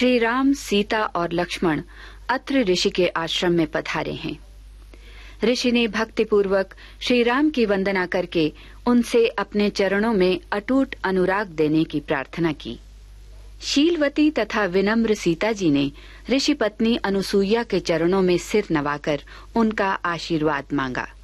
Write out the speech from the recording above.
श्री राम, सीता और लक्ष्मण अत्रि ऋषि के आश्रम में पधारे हैं। ऋषि ने भक्तिपूर्वक श्री राम की वंदना करके उनसे अपने चरणों में अटूट अनुराग देने की प्रार्थना की। शीलवती तथा विनम्र सीता जी ने ऋषि पत्नी अनुसुईया के चरणों में सिर नवाकर उनका आशीर्वाद मांगा।